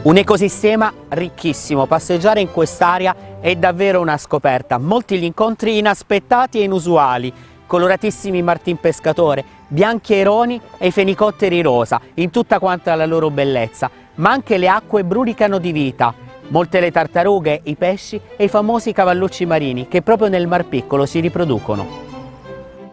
Un ecosistema ricchissimo, passeggiare in quest'area è davvero una scoperta, molti gli incontri inaspettati e inusuali, coloratissimi martin pescatore, bianchi aironi e i fenicotteri rosa, in tutta quanta la loro bellezza, ma anche le acque brulicano di vita, molte le tartarughe, i pesci e i famosi cavallucci marini che proprio nel Mar Piccolo si riproducono.